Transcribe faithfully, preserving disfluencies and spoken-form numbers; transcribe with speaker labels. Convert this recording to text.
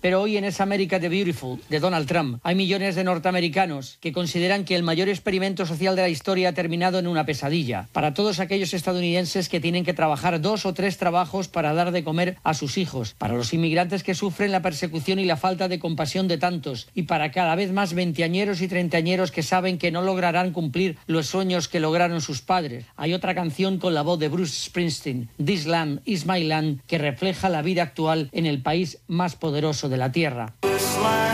Speaker 1: Pero hoy en esa America the Beautiful de Donald Trump hay millones de norteamericanos que consideran que el mayor experimento social de la historia ha terminado en una pesadilla. Para todos aquellos estadounidenses que tienen que trabajar dos o tres trabajos para dar de comer a sus hijos, para los inmigrantes que sufren la persecución y la falta de compasión de tantos, y para cada vez más veinteañeros y treintañeros que saben que no lograrán cumplir los sueños que lograron sus padres. Hay otra canción con la voz de Bruce Springsteen, This Land is My Land, que refleja la vida actual en el país más poderoso de la tierra.